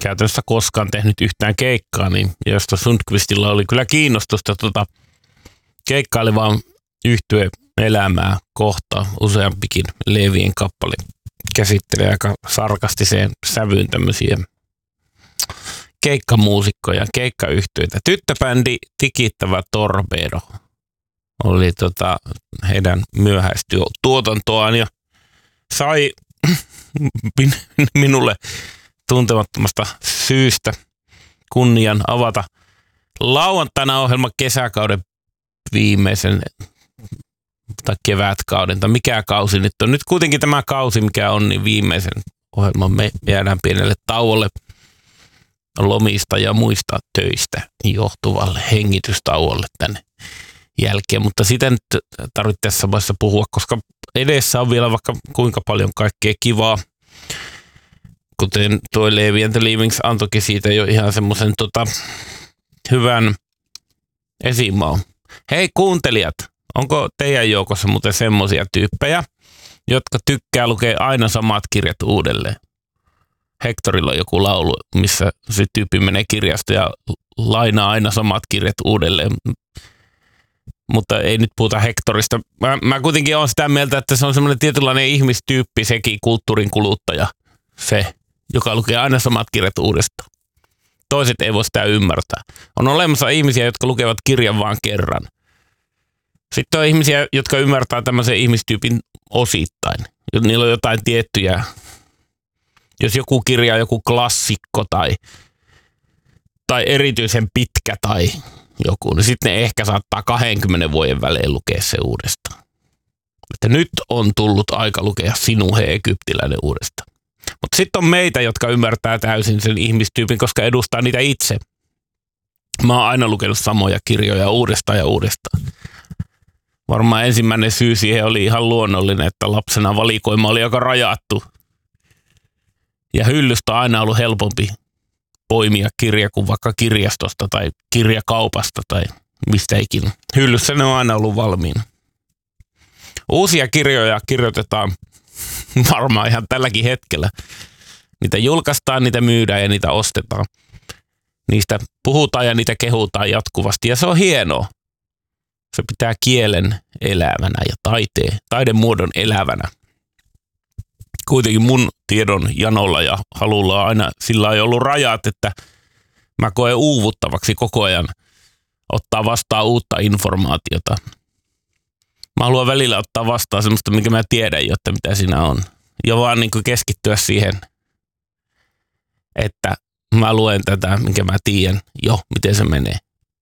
käytännössä koskaan tehnyt yhtään keikkaa, niin josta Sundqvistilla oli kyllä kiinnostusta keikkailevaan yhtye elämää kohtaan. Useampikin Levien kappale käsittelee aika sarkastiseen sävyyn tämmöisiä keikkamuusikkoja, keikkayhtyeitä. Tyttöbändi Tikittävä Torpedo oli heidän myöhäistuotantoaan ja sai minulle tuntemattomasta syystä kunnian avata lauantaina ohjelman kesäkauden viimeisen tai kevätkauden, tai mikä kausi nyt on. Nyt kuitenkin tämä kausi, mikä on, niin viimeisen ohjelman me jäädään pienelle tauolle lomista ja muista töistä johtuvalle hengitystauolle tänne jälkeen, mutta sitä nyt tarvitse tässä vaiheessa puhua, koska edessä on vielä vaikka kuinka paljon kaikkea kivaa, kuten toi Levi and the Leavings antoikin siitä jo ihan semmoisen hyvän esimaun. Hei kuuntelijat, onko teidän joukossa muuten semmoisia tyyppejä, jotka tykkää lukea aina samat kirjat uudelleen? Hectorilla on joku laulu, missä se tyyppi menee kirjasta ja lainaa aina samat kirjat uudelleen. Mutta ei nyt puhuta Hectorista. Mä kuitenkin olen sitä mieltä, että se on semmoinen tietynlainen ihmistyyppi, sekin kulttuurin kuluttaja. Se, joka lukee aina samat kirjat uudestaan. Toiset ei voi sitä ymmärtää. On olemassa ihmisiä, jotka lukevat kirjan vain kerran. Sitten on ihmisiä, jotka ymmärtää tämmöisen ihmistyypin osittain. Niillä on jotain tiettyjä, jos joku kirja on joku klassikko tai erityisen pitkä tai joku, niin sitten ne ehkä saattaa 20 vuoden välein lukea se uudestaan. Että nyt on tullut aika lukea Sinun he Egyptiläinen uudestaan. Mutta sitten on meitä, jotka ymmärtää täysin sen ihmistyypin, koska edustaa niitä itse. Mä oon aina lukenut samoja kirjoja uudestaan ja uudestaan. Varmaan ensimmäinen syy siihen oli ihan luonnollinen, että lapsena valikoima oli aika rajattu. Ja hyllystä on aina ollut helpompi poimia kirja kuin vaikka kirjastosta tai kirjakaupasta tai mistä ikinä. Hyllyssä ne on aina ollut valmiina. Uusia kirjoja kirjoitetaan varmaan ihan tälläkin hetkellä. Niitä julkaistaan, niitä myydään ja niitä ostetaan. Niistä puhutaan ja niitä kehutaan jatkuvasti ja se on hienoa. Se pitää kielen elävänä ja taidemuodon elävänä. Kuitenkin mun tiedon janolla ja halulla on aina sillä ei ollut rajat, että mä koen uuvuttavaksi koko ajan ottaa vastaan uutta informaatiota. Mä haluan välillä ottaa vastaan semmoista, minkä mä tiedän jo, että mitä siinä on. Ja vaan niin kuin keskittyä siihen, että mä luen tätä, minkä mä tiedän jo, miten se menee.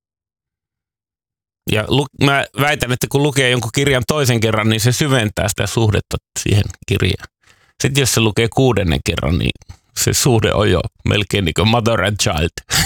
Ja mä väitän, että kun lukee jonkun kirjan toisen kerran, niin se syventää sitä suhdetta siihen kirjaan. Sitten jos se lukee 6. kerran, niin se suhde on jo melkein niin kuin mother and child.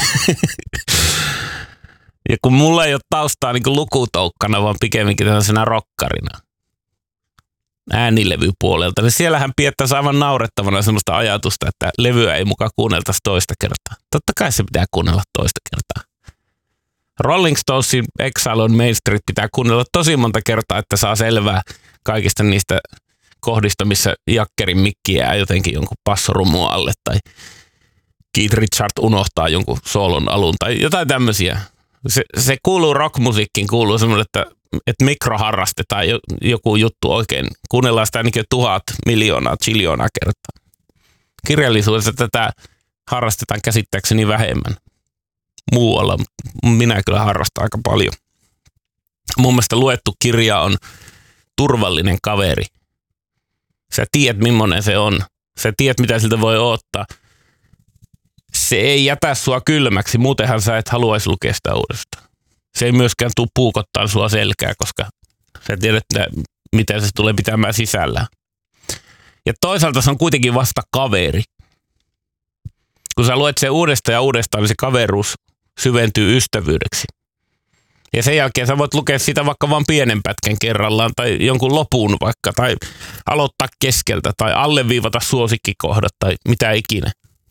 Ja kun mulla ei ole taustaa niin kuin lukutoukkana, vaan pikemminkin tällaisena rokkarina äänilevypuolelta, niin siellähän piettäisi aivan naurettavana sellaista ajatusta, että levyä ei mukaan kuunneltaisi toista kertaa. Totta kai se pitää kuunnella toista kertaa. Rolling Stonesin Exile on Main Street pitää kuunnella tosi monta kertaa, että saa selvää kaikista niistä kohdista, missä jakkerin mikki jää jotenkin jonkun passorummun alle tai Keith Richard unohtaa jonkun soolon alun tai jotain tämmöisiä. Se kuuluu rockmusiikkiin, kuuluu semmoinen, että mikroharraste tai joku juttu oikein. Kuunnellaan sitä ainakin 1000 miljoonaa, chiljoonaa kertaa. Kirjallisuudessa tätä harrastetaan käsittääkseni vähemmän. Muualla minä kyllä harrastan aika paljon. Mun mielestä luettu kirja on turvallinen kaveri. Sä tiedät, millainen se on. Sä tiedät, mitä siltä voi odottaa. Se ei jätä sua kylmäksi, muutenhan sä et haluaisi lukea sitä uudestaan. Se ei myöskään tule puukottaa sua selkää, koska sä tiedät, miten se tulee pitämään sisällään. Ja toisaalta se on kuitenkin vasta kaveri. Kun sä luet sen uudestaan ja uudestaan, niin se kaveruus syventyy ystävyydeksi. Ja sen jälkeen sä voit lukea sitä vaikka vain pienen pätkän kerrallaan tai jonkun lopun vaikka, tai aloittaa keskeltä, tai alleviivata suosikkikohdat, tai mitä ikinä.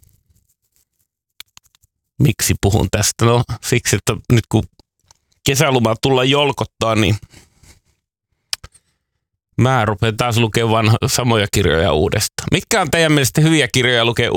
Miksi puhun tästä? No siksi, että nyt kun kesälomaa tullaan jolkottaa, niin mä rupean taas lukemaan samoja kirjoja uudestaan. Mitkä on teidän mielestä hyviä kirjoja lukea